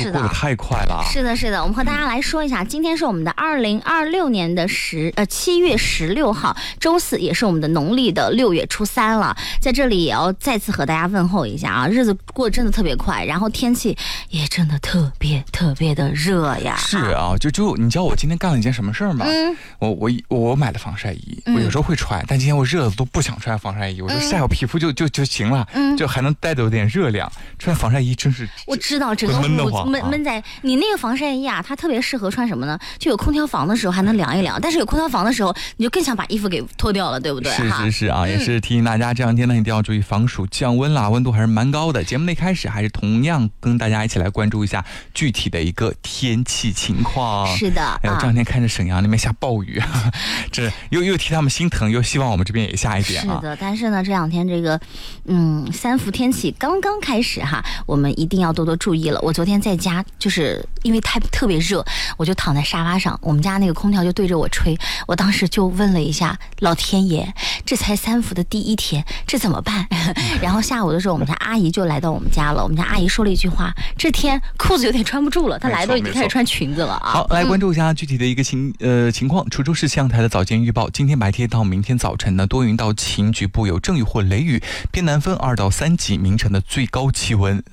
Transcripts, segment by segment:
就过得太快了。 是的，是的，我们和大家来说一下，今天是我们的2026年的7月16号，周四，也是我们的农历的6月初3了。在这里也要再次和大家问候一下啊，日子过得真的特别快，然后天气也真的特别的热呀。 是啊，就你知道我今天干了一件什么事儿吗？我买了防晒衣，我有时候会穿，但今天我热的都不想穿防晒衣，我就晒我皮肤就行了，就还能带着有点热量。穿防晒衣真是， 我知道这个闷在你那个防晒衣啊，它特别适合穿什么呢？就有空调房的时候还能凉一凉，但是有空调房的时候，你就更想把衣服给脱掉了，对不对？ 是啊，也是提醒大家这两天呢一定要注意防暑降温啦，温度还是蛮高的。节目的一开始还是同样跟大家一起来关注一下具体的一个天气情况。 是的， 哎呦，这两天看着沈阳那边下暴雨，这又替他们心疼，又希望我们这边也下一点啊。 是的，但是呢这两天这个三伏天气刚刚开始哈，我们一定要多注意了。我昨天在家就是因为特别热，我就躺在沙发上，我们家那个空调就对着我吹，我当时就问了一下老天爷，这才三伏的第一天，这怎么办？然后下午的时候我们家阿姨就来到我们家了，我们家阿姨说了一句话，这天裤子有点穿不住了，她来都已经开始穿裙子了啊。 好，来关注一下具体的一个情况。滁州市气象台的早间预报，今天白天到明天早晨呢，多云到晴，局部有阵雨或雷雨，偏南风2到3级，明晨的最高气温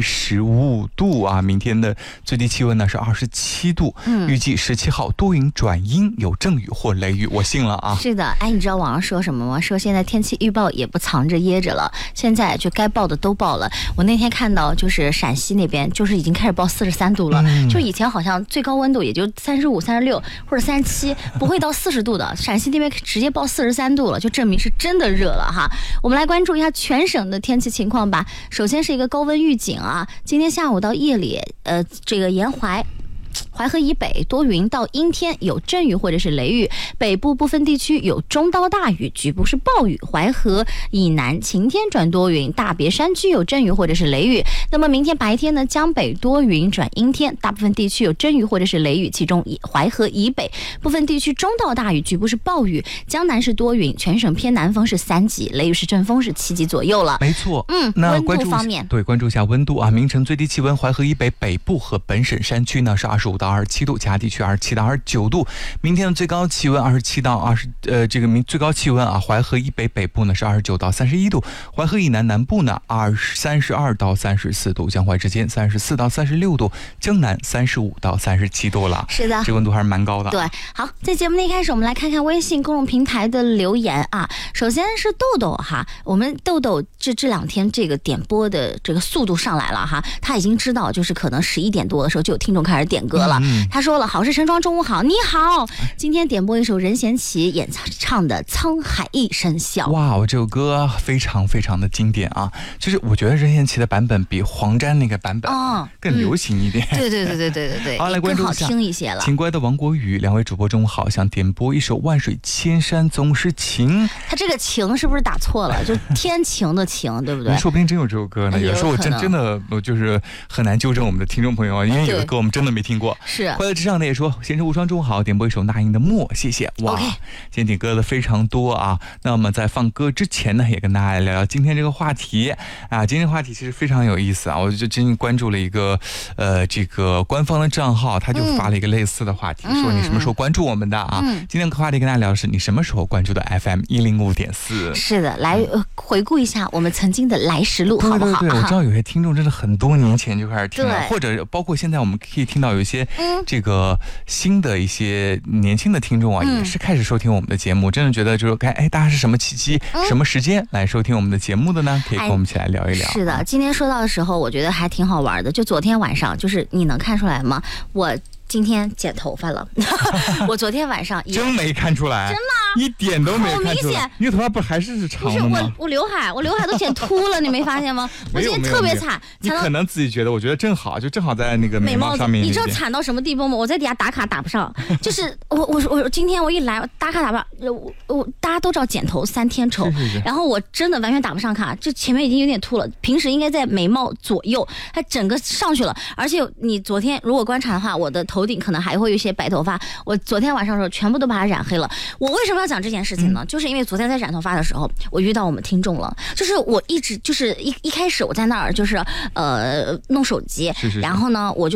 35度啊，明天的最低气温呢是27度，预计17号多云转阴，有阵雨或雷雨，我信了啊。 是的，哎，你知道网上说什么吗？说现在天气预报也不藏着掖着了，现在就该报的都报了。我那天看到就是陕西那边就是已经开始报43度了，就以前好像最高温度也就35、36或者37，不会到40度的，陕西那边直接报43度了，就证明是真的热了哈。我们来关注一下全省的天气情况吧。首先是一个高温预警啊，今天下午到夜里，这个沿淮河以北多云到阴天，有阵雨或者是雷雨，北部部分地区有中到大雨，局部是暴雨。淮河以南晴天转多云，大别山区有阵雨或者是雷雨。那么明天白天呢，江北多云转阴天，大部分地区有阵雨或者是雷雨，其中淮河以北部分地区中到大雨，局部是暴雨。江南是多云，全省偏南风是3级，雷雨是阵风是7级左右了。 没错，那温度方面， 对，关注一下温度啊。明晨最低气温，淮河以北北部和本省山区呢是25到27度，其他地区27到29度。明天的最高气温27到20，这个最高气温啊，淮河以北北部呢是29到31度，淮河以南南部呢32到34度，江淮之间34到36度，江南35到37度了。 是的， 这温度还是蛮高的。 对，好，在节目的一开始，我们来看看微信公众平台的留言啊。首先是豆豆哈，我们豆豆这两天这个点播的这个速度上来了哈，他已经知道就是可能11点多的时候就有听众开始点歌了。他说了，好事成双，中午好，你好，今天点播一首任贤齐演唱的《沧海一声笑》。 哇，我这首歌非常的经典啊，就是我觉得任贤齐的版本比黄沾那个版本更流行一点。 对， 好，来关注一下， 更好听一些了。 勤乖的王国宇，两位主播中午好，想点播一首《万水千山总是情》。 他这个情是不是打错了？就天晴的晴，对不对？ 说不定真有这首歌呢。有时候我真的我就是很难纠正我们的听众朋友啊，因为有的歌我们真的没听过。 是快乐之上的也说，闲城无双中午好，点播一首那英的默，谢谢。哇，今天点歌的非常多啊。那我们在放歌之前呢，也跟大家聊聊今天这个话题啊。今天这个话题其实非常有意思啊，我就最近关注了一个这个官方的账号，他就发了一个类似的话题，说你什么时候关注我们的啊？今天的话题跟大家聊的是你什么时候关注的 FM 105.4。 是的，来回顾一下我们曾经的来时路，好不好？ 对，我知道有些听众真的很多年前就开始听了，或者包括现在我们可以听到有一些这个新的一些年轻的听众啊，也是开始收听我们的节目。真的觉得就是大家是什么契机、什么时间来收听我们的节目的呢？可以跟我们一起来聊一聊。 是的，今天说到的时候，我觉得还挺好玩的。就昨天晚上，就是你能看出来吗？我今天剪头发了，我昨天晚上真没看出来， 真吗？ 一点都没看出来。你的头发不还是长的吗？ 不是我刘海都剪秃了，你没发现吗？我今天特别惨， 你可能自己觉得，我觉得正好在那个眉毛上面。 你知道惨到什么地步吗？我在底下打卡打不上，就是我今天我一来打卡打不上，我大家都知道剪头3天丑，然后我真的完全打不上卡，这前面已经有点秃了，平时应该在眉毛左右，它整个上去了，而且你昨天如果观察的话，我的头顶可能还会有一些白头发，我昨天晚上的时候全部都把它染黑了。我为什么要讲这件事情呢？就是因为昨天在染头发的时候，我遇到我们听众了，就是我一直就是一开始我在那儿就是弄手机，然后呢我就